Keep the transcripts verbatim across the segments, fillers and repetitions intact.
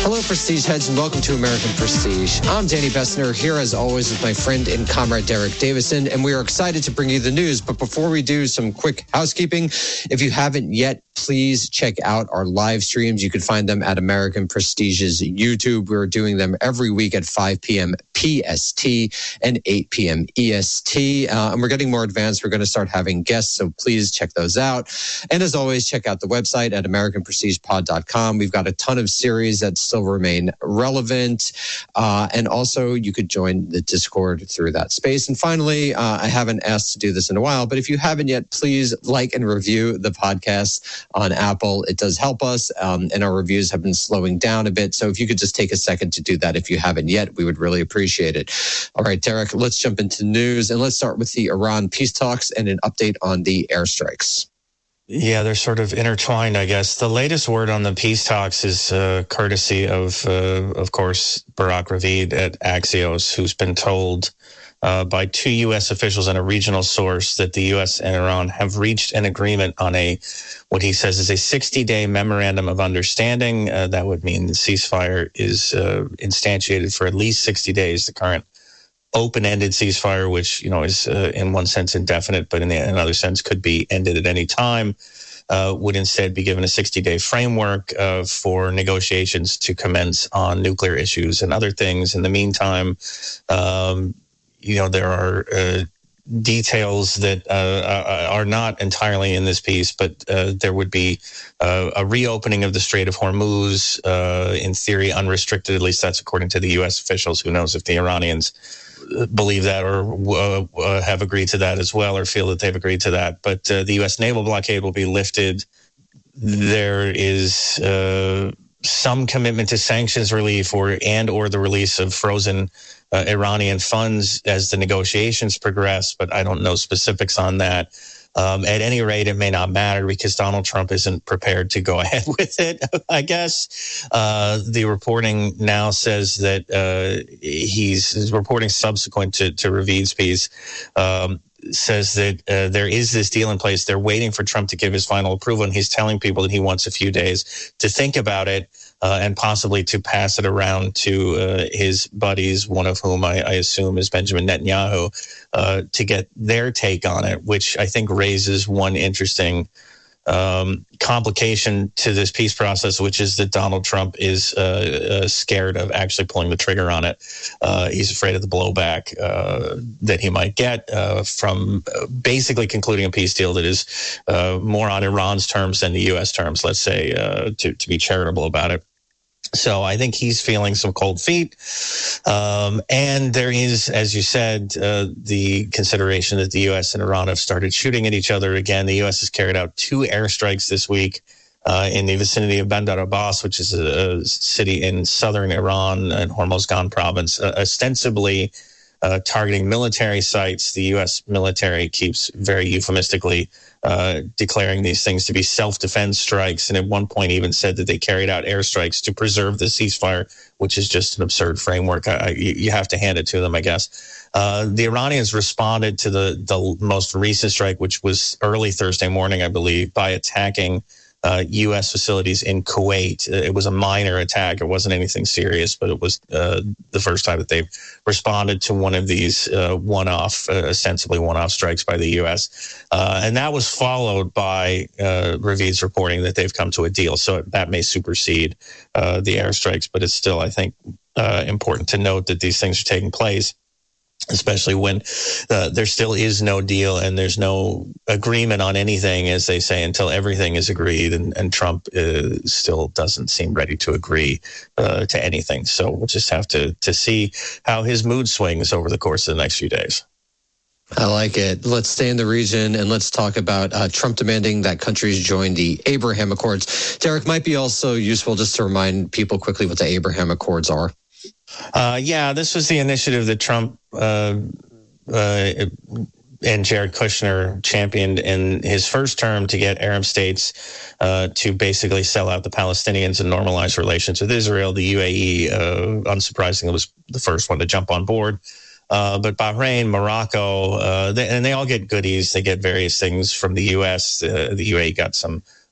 Hello, Prestige heads, and welcome to American Prestige. I'm Danny Bessner, here as always with my friend and comrade Derek Davison, and we are excited to bring you the news. But before we do, some quick housekeeping. If you haven't yet, please check out our live streams. You can find them at American Prestige's YouTube. We're doing them every week at five p.m. P S T and eight p.m. E S T. Uh, and we're getting more advanced. We're going to start having guests, so please check those out. And as always, check out the website at american prestige pod dot com. We've got a ton of series that still remain relevant. Uh, and also, you could join the Discord through that space. And finally, uh, I haven't asked to do this in a while, but if you haven't yet, please like and review the podcast on Apple. It does help us, um, and our reviews have been slowing down a bit. So if you could just take a second to do that if you haven't yet, we would really appreciate it. All right, Derek, let's jump into news, and let's start with the Iran peace talks and an update on the airstrikes. Yeah, they're sort of intertwined, I guess. The latest word on the peace talks is uh, courtesy of, uh, of course, Barak Ravid at Axios, who's been told uh, by two U S officials and a regional source that the U S and Iran have reached an agreement on a, what he says is a sixty-day memorandum of understanding. Uh, that would mean the ceasefire is uh, instantiated for at least sixty days. The current open-ended ceasefire, which, you know, is uh, in one sense indefinite, but in, the, in another sense could be ended at any time, uh, would instead be given a sixty-day framework uh, for negotiations to commence on nuclear issues and other things. In the meantime, um, you know, there are uh, details that uh, are not entirely in this piece, but uh, there would be uh, a reopening of the Strait of Hormuz, uh, in theory unrestricted, at least that's according to the U S officials. Who knows if the Iranians believe that or uh, uh, have agreed to that as well, or feel that they've agreed to that. But uh, the U S naval blockade will be lifted. There is uh, some commitment to sanctions relief or and or the release of frozen uh, Iranian funds as the negotiations progress, but I don't know specifics on that. Um, at any rate, it may not matter because Donald Trump isn't prepared to go ahead with it, I guess. Uh, the reporting now says that uh, he's, he's reporting subsequent to, to Ravid's piece, um, says that uh, there is this deal in place. They're waiting for Trump to give his final approval, and he's telling people that he wants a few days to think about it uh, and possibly to pass it around to uh, his buddies, one of whom I, I assume is Benjamin Netanyahu, uh, to get their take on it, which I think raises one interesting um, complication to this peace process, which is that Donald Trump is uh, uh, scared of actually pulling the trigger on it. Uh, he's afraid of the blowback uh, that he might get uh, from basically concluding a peace deal that is uh, more on Iran's terms than the U S terms, let's say, uh, to, to be charitable about it. So I think he's feeling some cold feet. Um, and there is, as you said, uh, the consideration that the U S and Iran have started shooting at each other again. The U S has carried out two airstrikes this week uh, in the vicinity of Bandar Abbas, which is a, a city in southern Iran in Hormozgan province, uh, ostensibly uh, targeting military sites. The U S military keeps very euphemistically Uh, declaring these things to be self-defense strikes, and at one point even said that they carried out airstrikes to preserve the ceasefire, which is just an absurd framework. I, I, you have to hand it to them, I guess. Uh, the Iranians responded to the, the most recent strike, which was early Thursday morning, I believe, by attacking uh, U S facilities in Kuwait. It was a minor attack. It wasn't anything serious, but it was uh, the first time that they've responded to one of these uh, one-off, uh, ostensibly one-off strikes by the U S. Uh, and that was followed by uh, Ravid's reporting that they've come to a deal. So that may supersede uh, the airstrikes, but it's still, I think, uh, important to note that these things are taking place, especially when uh, there still is no deal and there's no agreement on anything, as they say, until everything is agreed. And, and Trump uh, still doesn't seem ready to agree uh, to anything. So we'll just have to, to see how his mood swings over the course of the next few days. I like it. Let's stay in the region and let's talk about uh, Trump demanding that countries join the Abraham Accords. Derek, might be also useful just to remind people quickly what the Abraham Accords are. Uh, yeah, this was the initiative that Trump uh, uh, and Jared Kushner championed in his first term to get Arab states uh, to basically sell out the Palestinians and normalize relations with Israel. The U A E, uh, unsurprisingly, was the first one to jump on board. Uh, but Bahrain, Morocco, uh, they, and they all get goodies. They get various things from the U S. Uh, the U A E got some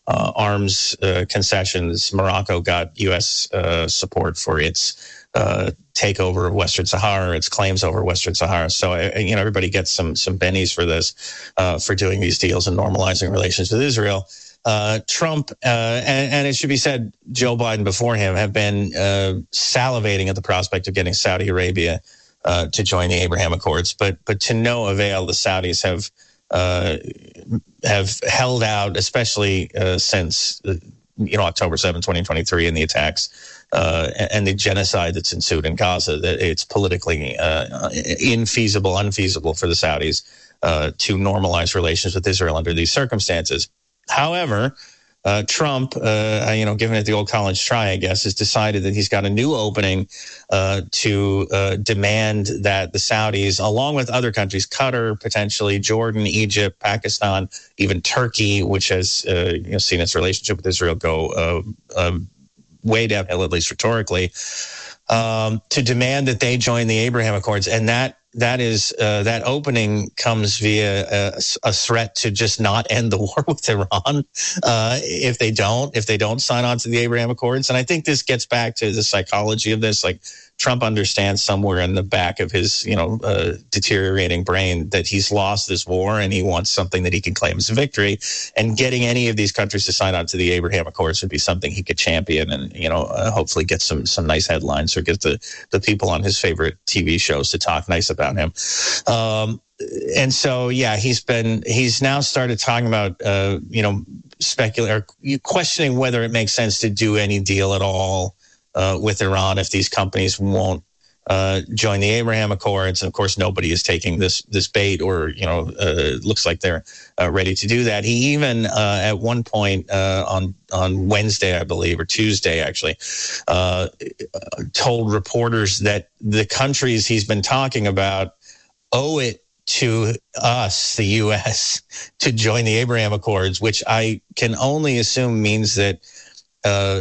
uh, arms uh, concessions. Morocco got U S uh, support for its uh, takeover of Western Sahara, its claims over Western Sahara. So, uh, you know, everybody gets some some bennies for this, uh, for doing these deals and normalizing relations with Israel. Uh, Trump, uh, and, and it should be said, Joe Biden before him have been uh, salivating at the prospect of getting Saudi Arabia uh, to join the Abraham Accords, but but to no avail. The Saudis have uh, have held out, especially uh, since uh, you know October seventh, twenty twenty-three, and the attacks uh, and the genocide that's ensued in Gaza. That it's politically uh, infeasible, unfeasible for the Saudis uh, to normalize relations with Israel under these circumstances. However, uh, Trump, uh, you know, giving it the old college try, I guess, has decided that he's got a new opening uh, to uh, demand that the Saudis, along with other countries, Qatar, potentially Jordan, Egypt, Pakistan, even Turkey, which has uh, you know, seen its relationship with Israel go uh, uh, way downhill, at least rhetorically, um, to demand that they join the Abraham Accords. And that That is uh, that opening comes via a, a threat to just not end the war with Iran uh, if they don't if they don't sign on to the Abraham Accords. And I think this gets back to the psychology of this. Like, Trump understands somewhere in the back of his you know uh, deteriorating brain that he's lost this war and he wants something that he can claim as a victory. And getting any of these countries to sign on to the Abraham Accords would be something he could champion and you know uh, hopefully get some some nice headlines or get the the people on his favorite T V shows to talk nice about him. Um, and so, yeah, he's been, he's now started talking about, uh, you know, speculating or questioning whether it makes sense to do any deal at all uh, with Iran if these companies won't uh, join the Abraham Accords. And of course, nobody is taking this, this bait or, you know, uh, looks like they're uh, ready to do that. He even uh, at one point uh, on, on Wednesday, I believe, or Tuesday, actually, uh, told reporters that the countries he's been talking about owe it to us, the U S, to join the Abraham Accords, which I can only assume means that uh,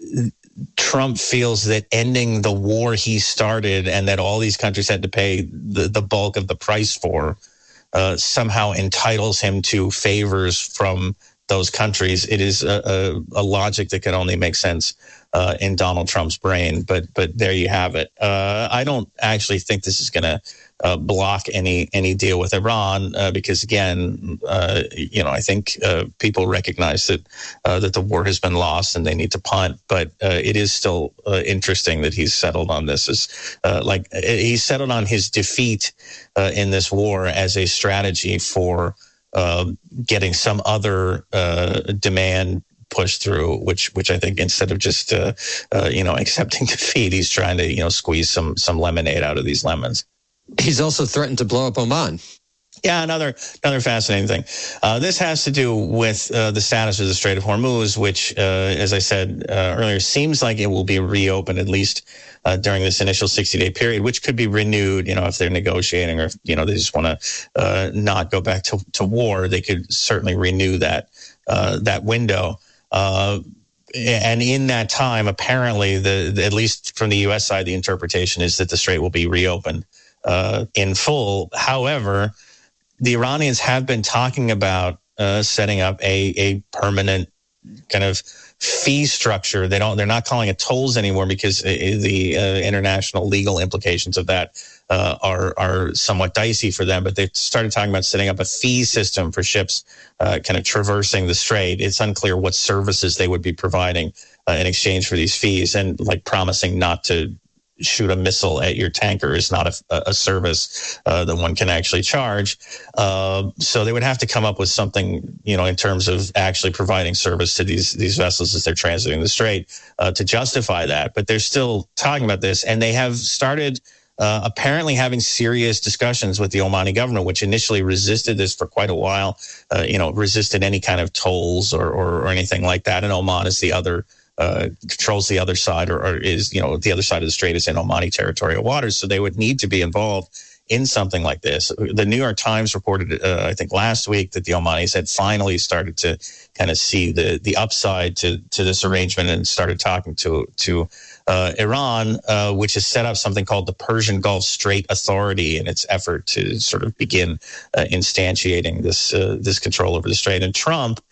Trump feels that ending the war he started and that all these countries had to pay the, the bulk of the price for uh, somehow entitles him to favors from those countries. It is a, a, a logic that can only make sense uh, in Donald Trump's brain. But but there you have it. Uh, I don't actually think this is going to uh, block any any deal with Iran uh, because, again, uh, you know, I think uh, people recognize that uh, that the war has been lost and they need to punt. But uh, it is still uh, interesting that he's settled on this. As uh, like he's settled on his defeat uh, in this war as a strategy for Uh, getting some other uh, demand pushed through, which which I think instead of just uh, uh, you know accepting defeat, he's trying to you know squeeze some some lemonade out of these lemons. He's also threatened to blow up Oman. Yeah, another another fascinating thing. Uh, this has to do with uh, the status of the Strait of Hormuz, which, uh, as I said uh, earlier, seems like it will be reopened at least uh, during this initial sixty-day period, which could be renewed, you know, if they're negotiating or if, you know, they just want to uh, not go back to, to war. They could certainly renew that uh, that window. Uh, and in that time, apparently, the, the at least from the U S side, the interpretation is that the strait will be reopened uh, in full. However, the Iranians have been talking about uh, setting up a, a permanent kind of fee structure. They don't. They're not calling it tolls anymore because the uh, international legal implications of that uh, are are somewhat dicey for them. But they've started talking about setting up a fee system for ships uh, kind of traversing the strait. It's unclear what services they would be providing uh, in exchange for these fees, and like promising not to shoot a missile at your tanker is not a, a service uh, that one can actually charge. Uh, so they would have to come up with something, you know, in terms of actually providing service to these these vessels as they're transiting the strait uh, to justify that. But they're still talking about this, and they have started uh, apparently having serious discussions with the Omani government, which initially resisted this for quite a while. Uh, you know, resisted any kind of tolls or, or or anything like that. And Oman is the other. Uh, controls the other side, or, or is, you know, the other side of the strait is in Omani territorial waters. So they would need to be involved in something like this. The New York Times reported, uh, I think last week, that the Omanis had finally started to kind of see the the upside to to this arrangement and started talking to to uh, Iran, uh, which has set up something called the Persian Gulf Strait Authority in its effort to sort of begin uh, instantiating this uh, this control over the strait. And Trump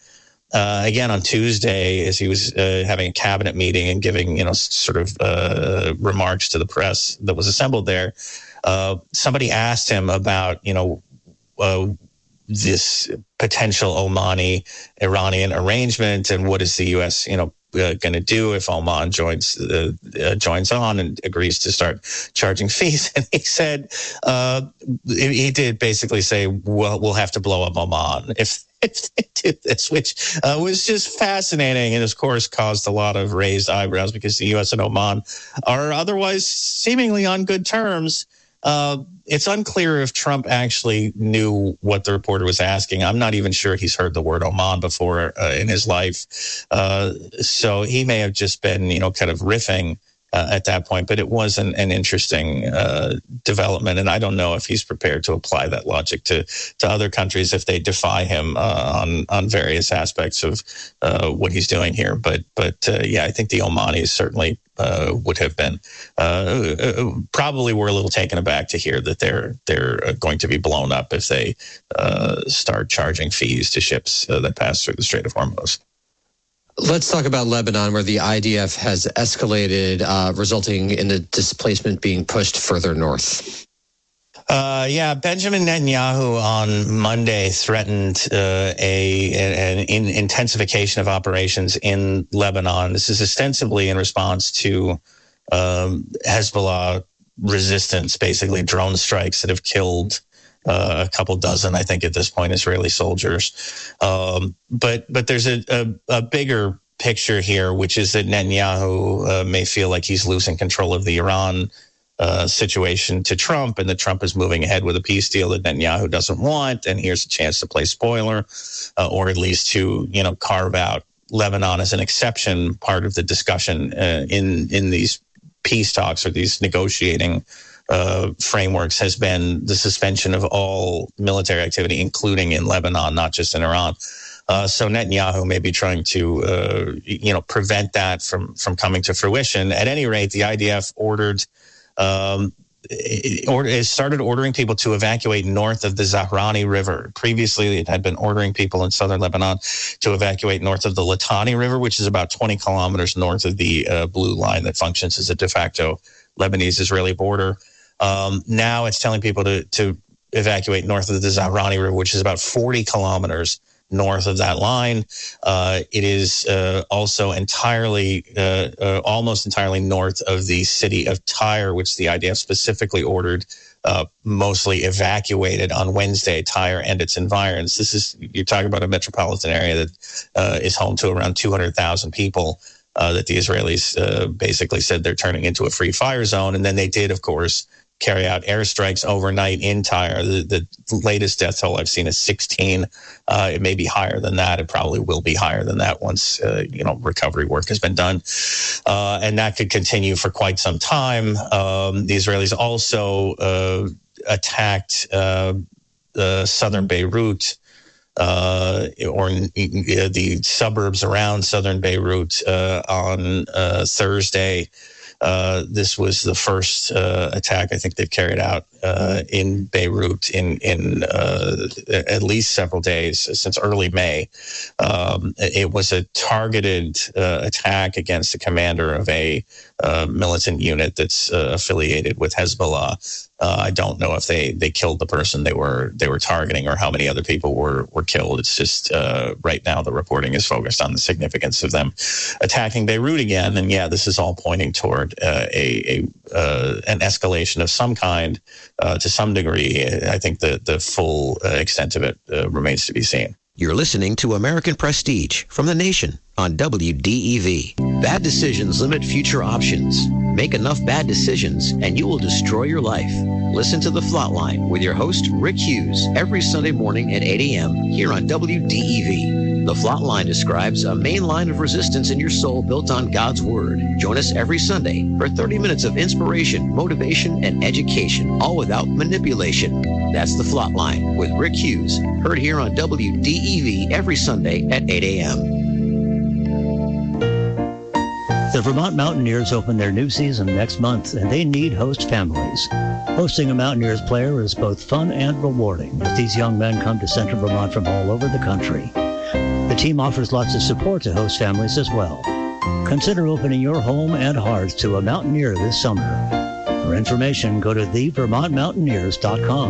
uh, again on Tuesday, as he was uh, having a cabinet meeting and giving, you know, sort of uh, remarks to the press that was assembled there, uh, somebody asked him about, you know, uh, this potential Omani Iranian arrangement and what is the U S, you know, uh, going to do if Oman joins uh, uh, joins on and agrees to start charging fees. And he said, uh, he did basically say, well, we'll have to blow up Oman if, if they do this, which uh, was just fascinating. And of course caused a lot of raised eyebrows because the U S and Oman are otherwise seemingly on good terms. Uh, it's unclear if Trump actually knew what the reporter was asking. I'm not even sure he's heard the word Oman before uh, in his life. Uh, so he may have just been, you know, kind of riffing uh, at that point. But it was an, an interesting uh, development. And I don't know if he's prepared to apply that logic to, to other countries if they defy him uh, on, on various aspects of uh, what he's doing here. But, but uh, yeah, I think the Omanis certainly Uh, would have been uh, uh, probably were a little taken aback to hear that they're they're going to be blown up if they uh, start charging fees to ships uh, that pass through the Strait of Hormuz. Let's talk about Lebanon, where the I D F has escalated, uh, resulting in the displacement being pushed further north. Uh, yeah, Benjamin Netanyahu on Monday threatened uh, a an, an intensification of operations in Lebanon. This is ostensibly in response to um, Hezbollah resistance, basically drone strikes that have killed uh, a couple dozen, I think, at this point, Israeli soldiers. Um, but but there's a, a, a bigger picture here, which is that Netanyahu uh, may feel like he's losing control of the Iran Uh, situation to Trump, and that Trump is moving ahead with a peace deal that Netanyahu doesn't want, and here's a chance to play spoiler, uh, or at least to, you know, carve out Lebanon as an exception part of the discussion uh, in in these peace talks or these negotiating uh, frameworks has been the suspension of all military activity, including in Lebanon, not just in Iran. Uh, so Netanyahu may be trying to, uh, you know, prevent that from from coming to fruition. At any rate, the I D F ordered. Um, it, or, it started ordering people to evacuate north of the Zahrani River. Previously, it had been ordering people in southern Lebanon to evacuate north of the Litani River, which is about twenty kilometers north of the uh, blue line that functions as a de facto Lebanese-Israeli border. Um, now it's telling people to, to evacuate north of the Zahrani River, which is about forty kilometers north of that line. Uh, it is uh, also entirely, uh, uh, almost entirely north of the city of Tyre, which the I D F specifically ordered uh, mostly evacuated on Wednesday, Tyre and its environs. This is, you're talking about a metropolitan area that uh, is home to around two hundred thousand people uh, that the Israelis uh, basically said they're turning into a free fire zone. And then they did, of course, carry out airstrikes overnight in Tyre. The, the latest death toll I've seen is sixteen. Uh, it may be higher than that. It probably will be higher than that once uh, you know recovery work has been done, uh, and that could continue for quite some time. Um, the Israelis also uh, attacked uh, uh, southern Beirut. Uh, or uh, the suburbs around southern Beirut uh, on uh, Thursday. Uh, this was the first uh, attack I think they've carried out uh, in Beirut in in uh, at least several days since early May. Um, it was a targeted uh, attack against the commander of a uh, militant unit that's uh, affiliated with Hezbollah. Uh, I don't know if they, they killed the person they were they were targeting or how many other people were were killed. It's just uh, right now the reporting is focused on the significance of them attacking Beirut again. And yeah, this is all pointing toward uh, a, a uh, an escalation of some kind uh, to some degree. I think the the full uh, extent of it uh, remains to be seen. You're listening to American Prestige from The Nation on W D E V. Bad decisions limit future options. Make enough bad decisions and you will destroy your life. Listen to The Flatline with your host, Rick Hughes, every Sunday morning at eight a.m. here on W D E V. The Flatline describes a main line of resistance in your soul built on God's Word. Join us every Sunday for thirty minutes of inspiration, motivation, and education, all without manipulation. That's The Flatline with Rick Hughes, heard here on W D E V every Sunday at eight a.m. The Vermont Mountaineers open their new season next month, and they need host families. Hosting a Mountaineers player is both fun and rewarding, as these young men come to Central Vermont from all over the country. The team offers lots of support to host families as well. Consider opening your home and heart to a Mountaineer this summer. For information, go to the vermont mountaineers dot com.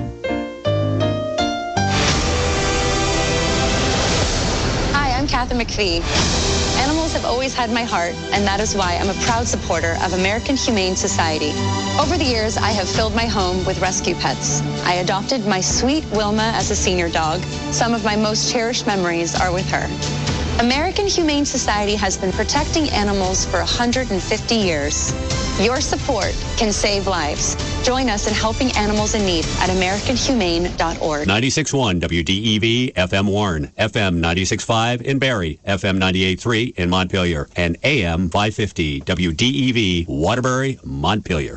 Hi, I'm Kathy McPhee. Animals have always had my heart, and that is why I'm a proud supporter of American Humane Society. Over the years, I have filled my home with rescue pets. I adopted my sweet Wilma as a senior dog. Some of my most cherished memories are with her. American Humane Society has been protecting animals for one hundred fifty years. Your support can save lives. Join us in helping animals in need at american humane dot org. ninety-six point one W D E V F M Warren, F M ninety-six point five in Barrie, F M ninety-eight point three in Montpelier, and A M five fifty W D E V Waterbury, Montpelier.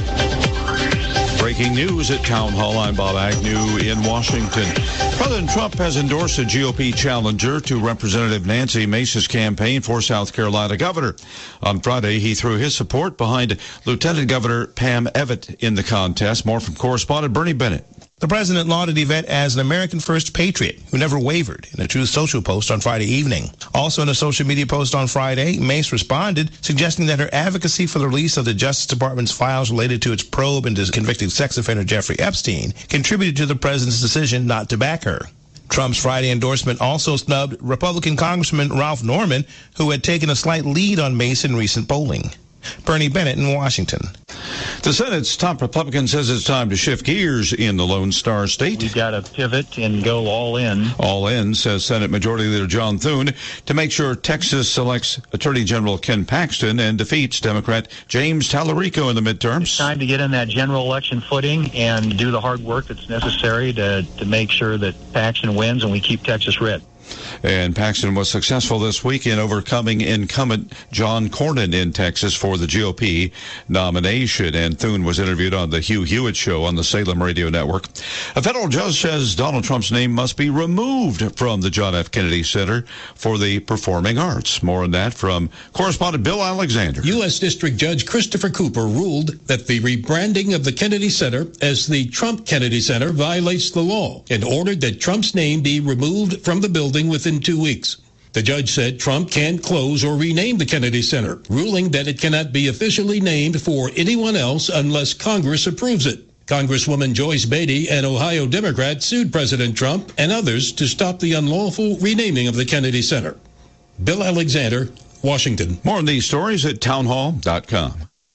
Breaking news at Town Hall. I'm Bob Agnew in Washington. President Trump has endorsed a G O P challenger to Representative Nancy Mace's campaign for South Carolina governor. On Friday, he threw his support behind Lieutenant Governor Pam Evett in the contest. More from correspondent Bernie Bennett. The president lauded Yvette as an American first patriot who never wavered in a Truth Social post on Friday evening. Also in a social media post on Friday, Mace responded, suggesting that her advocacy for the release of the Justice Department's files related to its probe into convicted sex offender Jeffrey Epstein contributed to the president's decision not to back her. Trump's Friday endorsement also snubbed Republican Congressman Ralph Norman, who had taken a slight lead on Mace in recent polling. Bernie Bennett in Washington. The Senate's top Republican says it's time to shift gears in the Lone Star State. We've got to pivot and go all in. All in, says Senate Majority Leader John Thune, to make sure Texas selects Attorney General Ken Paxton and defeats Democrat James Tallarico in the midterms. It's time to get in that general election footing and do the hard work that's necessary to, to make sure that Paxton wins and we keep Texas red. And Paxton was successful this week in overcoming incumbent John Cornyn in Texas for the G O P nomination. And Thune was interviewed on the Hugh Hewitt Show on the Salem Radio Network. A federal judge says Donald Trump's name must be removed from the John F. Kennedy Center for the Performing Arts. More on that from correspondent Bill Alexander. U S. District Judge Christopher Cooper ruled that the rebranding of the Kennedy Center as the Trump Kennedy Center violates the law and ordered that Trump's name be removed from the building within two weeks. The judge said Trump can't close or rename the Kennedy Center, ruling that it cannot be officially named for anyone else unless Congress approves it. Congresswoman Joyce Beatty, an Ohio Democrat, sued President Trump and others to stop the unlawful renaming of the Kennedy Center. Bill Alexander, Washington. More on these stories at townhall dot com.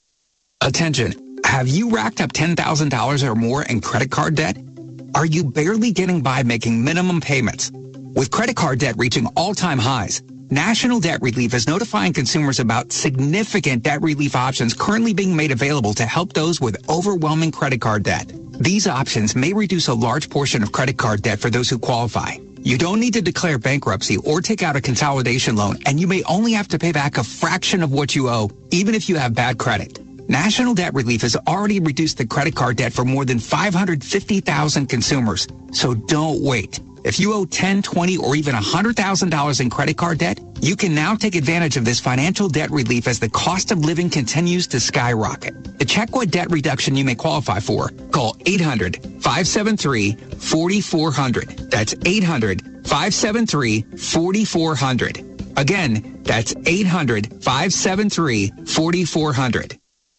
Attention. Have you racked up ten thousand dollars or more in credit card debt? Are you barely getting by making minimum payments? With credit card debt reaching all-time highs, National Debt Relief is notifying consumers about significant debt relief options currently being made available to help those with overwhelming credit card debt. These options may reduce a large portion of credit card debt for those who qualify. You don't need to declare bankruptcy or take out a consolidation loan, and you may only have to pay back a fraction of what you owe, even if you have bad credit. National Debt Relief has already reduced the credit card debt for more than five hundred fifty thousand consumers, so don't wait. If you owe ten, twenty, or even one hundred thousand dollars in credit card debt, you can now take advantage of this financial debt relief as the cost of living continues to skyrocket. To check what debt reduction you may qualify for, call eight hundred, five seven three, four four zero zero. That's eight hundred, five seven three, four four zero zero. Again, that's eight hundred, five seven three, four four zero zero.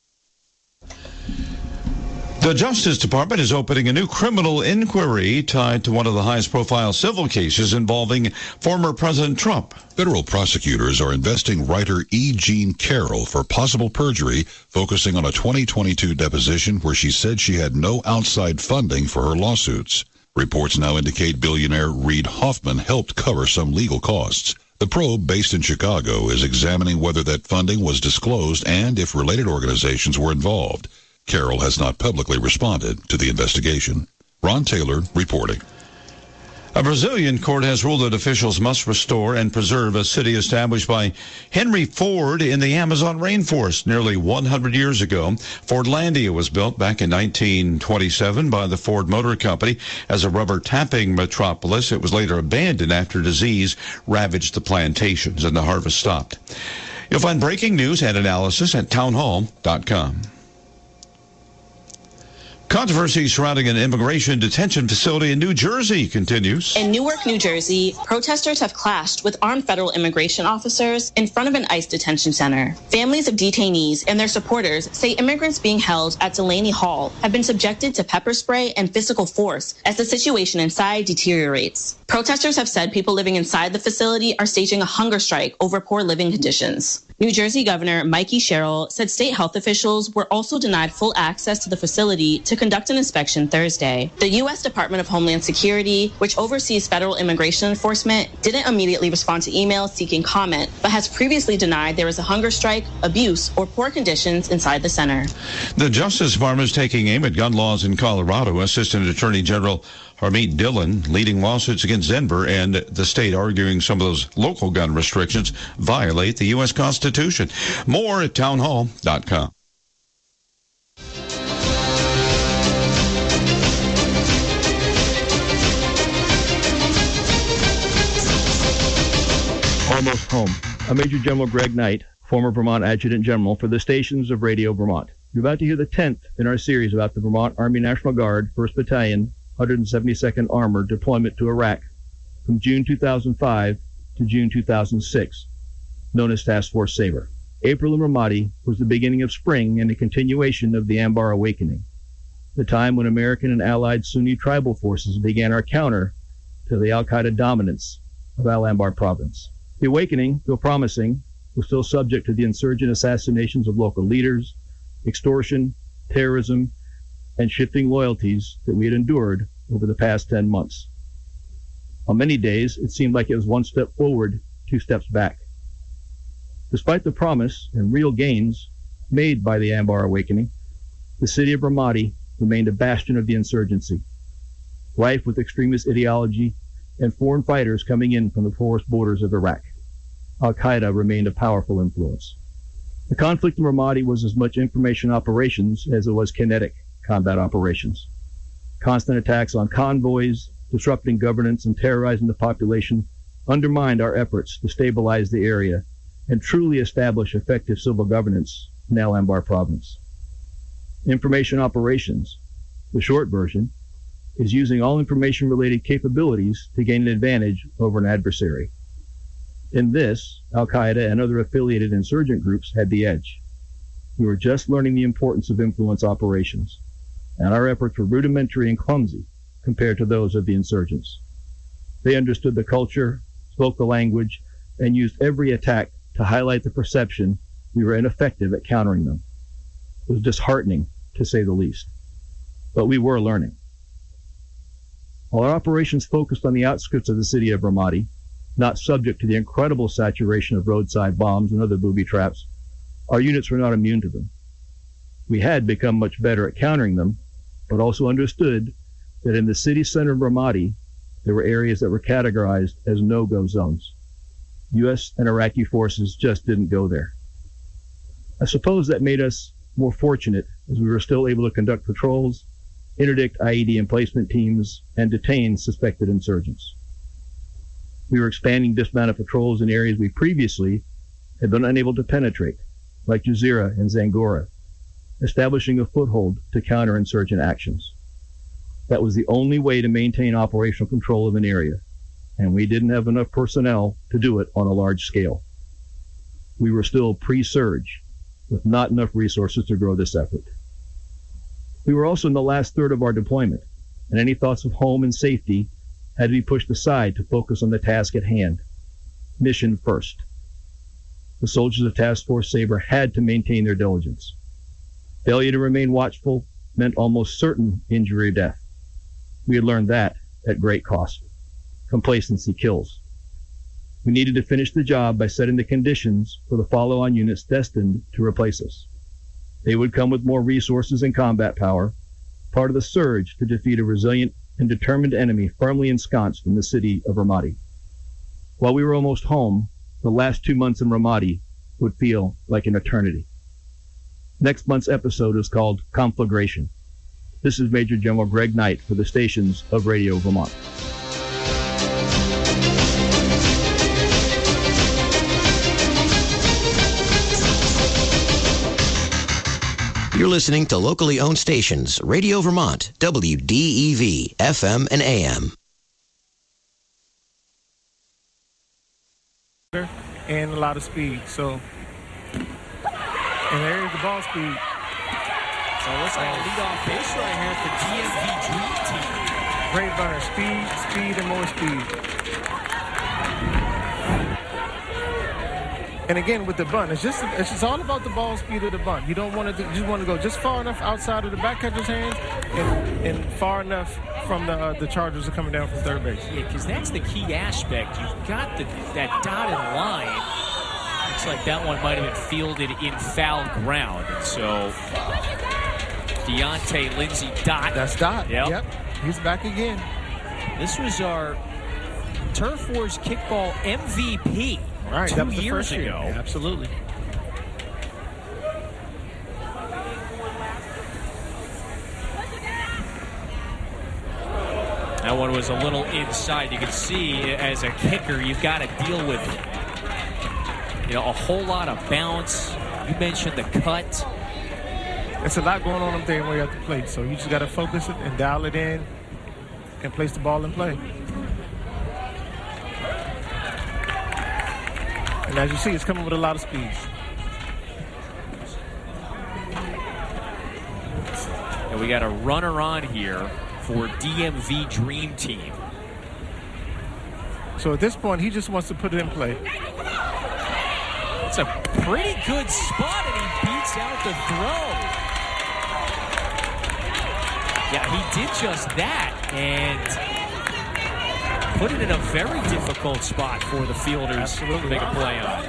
The Justice Department is opening a new criminal inquiry tied to one of the highest profile civil cases involving former President Trump. Federal prosecutors are investing writer E. Jean Carroll for possible perjury, focusing on a twenty twenty-two deposition where she said she had no outside funding for her lawsuits. Reports now indicate billionaire Reid Hoffman helped cover some legal costs. The probe, based in Chicago, is examining whether that funding was disclosed and if related organizations were involved. Carroll has not publicly responded to the investigation. Ron Taylor reporting. A Brazilian court has ruled that officials must restore and preserve a city established by Henry Ford in the Amazon rainforest nearly one hundred years ago. Fordlandia was built back in nineteen twenty-seven by the Ford Motor Company as a rubber tapping metropolis. It was later abandoned after disease ravaged the plantations and the harvest stopped. You'll find breaking news and analysis at townhall dot com. Controversy surrounding an immigration detention facility in New Jersey continues. In Newark, New Jersey, protesters have clashed with armed federal immigration officers in front of an ICE detention center. Families of detainees and their supporters say immigrants being held at Delaney Hall have been subjected to pepper spray and physical force as the situation inside deteriorates. Protesters have said people living inside the facility are staging a hunger strike over poor living conditions. New Jersey Governor Mikey Sherrill said state health officials were also denied full access to the facility to conduct an inspection Thursday. The U S Department of Homeland Security, which oversees federal immigration enforcement, didn't immediately respond to emails seeking comment, but has previously denied there is a hunger strike, abuse, or poor conditions inside the center. The Justice Department is taking aim at gun laws in Colorado. Assistant Attorney General Harmeet Dillon leading lawsuits against Denver and the state, arguing some of those local gun restrictions violate the U S Constitution. More at townhall dot com. Almost home. I'm Major General Greg Knight, former Vermont Adjutant General for the stations of Radio Vermont. You're about to hear the tenth in our series about the Vermont Army National Guard, first Battalion, one hundred seventy-second Armored deployment to Iraq from June two thousand five to June two thousand six, known as Task Force Sabre. April in Ramadi was the beginning of spring and a continuation of the Anbar Awakening, the time when American and allied Sunni tribal forces began our counter to the al-Qaeda dominance of Al-Anbar province. The awakening, though promising, was still subject to the insurgent assassinations of local leaders, extortion, terrorism, and shifting loyalties that we had endured over the past ten months. On many days, it seemed like it was one step forward, two steps back. Despite the promise and real gains made by the Anbar Awakening, the city of Ramadi remained a bastion of the insurgency, rife with extremist ideology and foreign fighters coming in from the porous borders of Iraq. Al-Qaeda remained a powerful influence. The conflict in Ramadi was as much information operations as it was kinetic combat operations. Constant attacks on convoys, disrupting governance and terrorizing the population undermined our efforts to stabilize the area and truly establish effective civil governance in Al-Anbar province. Information operations, the short version, is using all information-related capabilities to gain an advantage over an adversary. In this, Al-Qaeda and other affiliated insurgent groups had the edge. We were just learning the importance of influence operations, and our efforts were rudimentary and clumsy compared to those of the insurgents. They understood the culture, spoke the language, and used every attack to highlight the perception we were ineffective at countering them. It was disheartening, to say the least. But we were learning. While our operations focused on the outskirts of the city of Ramadi, not subject to the incredible saturation of roadside bombs and other booby traps, our units were not immune to them. We had become much better at countering them, but also understood that in the city center of Ramadi, there were areas that were categorized as no-go zones. U S and Iraqi forces just didn't go there. I suppose that made us more fortunate, as we were still able to conduct patrols, interdict I E D emplacement teams, and detain suspected insurgents. We were expanding dismounted patrols in areas we previously had been unable to penetrate, like Jazeera and Zangora, establishing a foothold to counter insurgent actions. That was the only way to maintain operational control of an area, and we didn't have enough personnel to do it on a large scale. We were still pre-surge, with not enough resources to grow this effort. We were also in the last third of our deployment, and any thoughts of home and safety had to be pushed aside to focus on the task at hand. Mission first. The soldiers of Task Force Sabre had to maintain their diligence. Failure to remain watchful meant almost certain injury or death. We had learned that at great cost. Complacency kills. We needed to finish the job by setting the conditions for the follow-on units destined to replace us. They would come with more resources and combat power, part of the surge to defeat a resilient and determined enemy firmly ensconced in the city of Ramadi. While we were almost home, the last two months in Ramadi would feel like an eternity. Next month's episode is called Conflagration. This is Major General Greg Knight for the stations of Radio Vermont. You're listening to locally owned stations, Radio Vermont, W D E V, F M and A M. And a lot of speed, so, and there's the ball speed. So it looks like a leadoff base runner here for D M V Dream Team. Great runner, speed, speed, and more speed. And again, with the bunt, it's just it's just all about the ball speed of the bunt. You don't want to you just want to go just far enough outside of the back catcher's hands and, and far enough from the uh, the Chargers are coming down from third base. Yeah, because that's the key aspect. You've got the, that dotted line. Looks like that one might have been fielded in foul ground. So Deontay Lindsay Dot. That's Dot. Yep. Yep. He's back again. This was our Turf Wars Kickball M V P. Right, two that was the years first year. ago. Yeah, absolutely. That one was a little inside. You can see as a kicker, you've got to deal with, you know, a whole lot of bounce. You mentioned the cut. It's a lot going on up there when you're at the plate, so you just got to focus it and dial it in and place the ball in play. And as you see, it's coming with a lot of speed. And we got a runner on here for D M V Dream Team. So at this point, he just wants to put it in play. It's a pretty good spot, and he beats out the throw. Yeah, he did just that, and put it in a very difficult spot for the fielders Absolutely. to make a play on.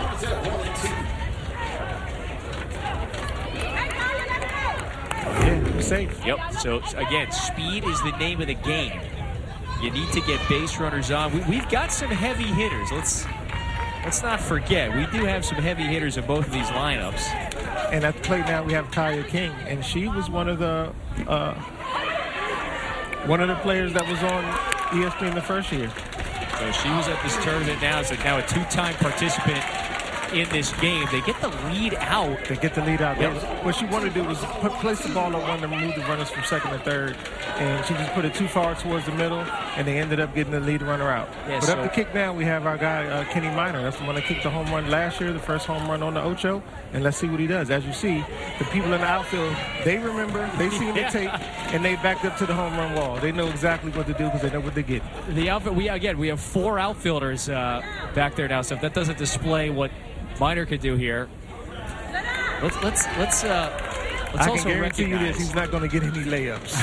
Yeah, safe. Yep. So, again, speed is the name of the game. You need to get base runners on. We, we've got some heavy hitters. Let's let's not forget. We do have some heavy hitters in both of these lineups. And at the plate now, we have Kaya King, and she was one of the uh, one of the players that was on E S P N the first year. So she was at this tournament now. It's like now a two-time participant in this game. They get the lead out. They get the lead out. Yep. Was, what she wanted to do was put, place the ball on one to remove the runners from second and third, and she just put it too far towards the middle, and they ended up getting the lead runner out. Yeah, but so up the kick now, we have our guy, uh, Kenny Minor. That's the one that kicked the home run last year, the first home run on the Ocho, and let's see what he does. As you see, the people in the outfield, they remember, they seen yeah. the tape, and they backed up to the home run wall. They know exactly what to do because they know what they get. The outfield, we again, we have four outfilders uh, back there now, so if that doesn't display what Minor could do here. Let's let's let's uh let's I also can guarantee recognize. you this: he's not going to get any layups.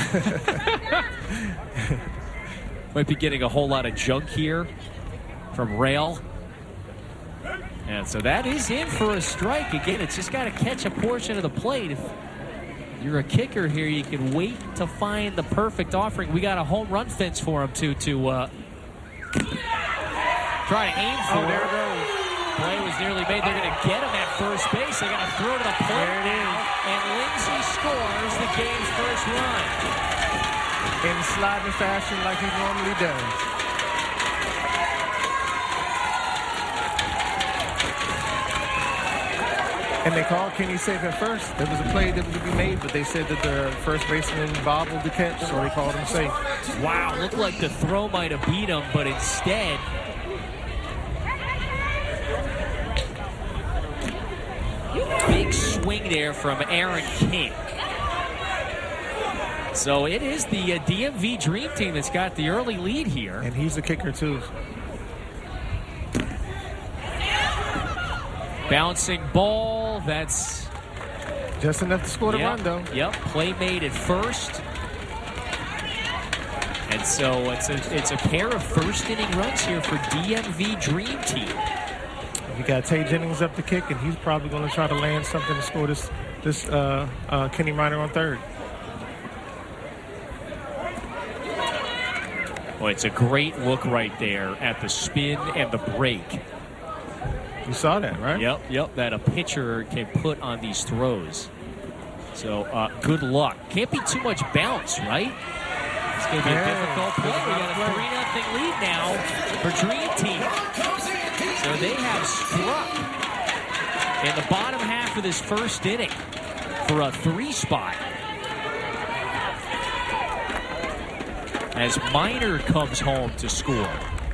Might be getting a whole lot of junk here from Rail. And so that is in for a strike. Again, it's just got to catch a portion of the plate. If you're a kicker here, you can wait to find the perfect offering. We got a home run fence for him to to uh, try to aim for. Oh, there it goes. Play was nearly made. They're going to get him at first base. They're going to throw to the plate there it now. is. And Lindsay scores the game's first run. In sliding fashion like he normally does. And they called Kenny safe at first. There was a play that was to be made, but they said that the first baseman bobbled the catch, so they called him safe. Wow, looked like the throw might have beat him, but instead, big swing there from Aaron King. So it is the uh, D M V Dream Team that's got the early lead here. And he's the kicker, too. Bouncing ball, that's just enough to score the yep, run, though. Yep, play made at first. And so it's a, it's a pair of first inning runs here for D M V Dream Team. You got Tay Jennings up the kick, and he's probably going to try to land something to score this, this uh, uh, Kenny Minor on third. Well, it's a great look right there at the spin and the break. You saw that, right? Yep, yep, that a pitcher can put on these throws. So, uh, good luck. Can't be too much bounce, right? It's going to be a yeah. difficult play. We got a three nothing lead now for Dream Team. So they have struck in the bottom half of this first inning for a three spot. As Minor comes home to score.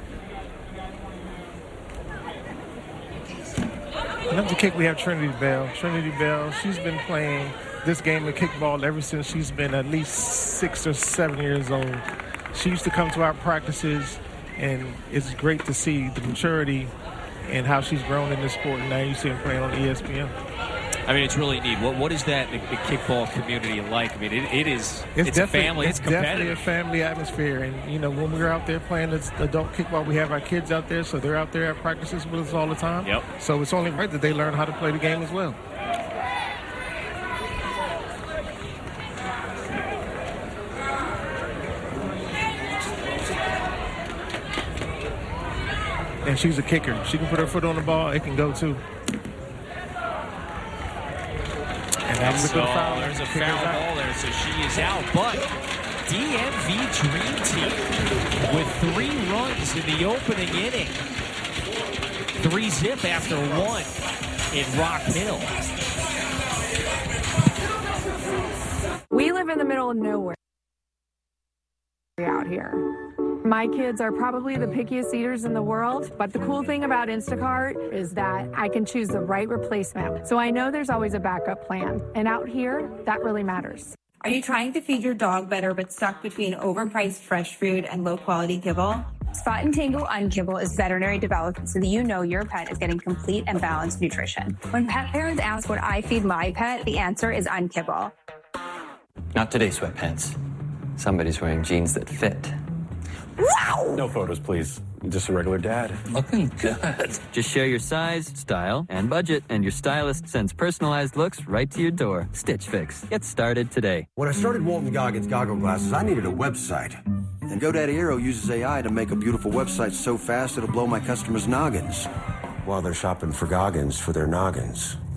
Another kick, we have Trinity Bell. Trinity Bell, she's been playing this game of kickball ever since she's been at least six or seven years old. She used to come to our practices, and it's great to see the maturity and how she's grown in this sport. And now you see her playing on E S P N. I mean, it's really neat. What What is that, the, the kickball community like? I mean, it, it is, it's, it's a family, it's, it's competitive. It's definitely a family atmosphere. And, you know, when we're out there playing this adult kickball, we have our kids out there, so they're out there at practices with us all the time. Yep. So it's only right that they learn how to play the game as well. And she's a kicker. She can put her foot on the ball. It can go, too. And so there's a foul ball there, so she is out. But D M V Dream Team with three runs in the opening inning. Three zip after one in Rock Hill. We live in the middle of nowhere out here. My kids are probably the pickiest eaters in the world, but the cool thing about Instacart is that I can choose the right replacement. So I know there's always a backup plan. And out here, that really matters. Are you trying to feed your dog better but stuck between overpriced fresh food and low-quality kibble? Spot and Tango Unkibble is veterinary developed so that you know your pet is getting complete and balanced nutrition. When pet parents ask what I feed my pet, the answer is Unkibble. Not today, sweatpants. Somebody's wearing jeans that fit. Wow! No photos, please. I'm just a regular dad. Looking good. Just share your size, style, and budget, and your stylist sends personalized looks right to your door. Stitch Fix. Get started today. When I started Walton Goggins Goggle Glasses, I needed a website. And GoDaddy Aero uses A I to make a beautiful website so fast it'll blow my customers' noggins while they're shopping for Goggins for their noggins.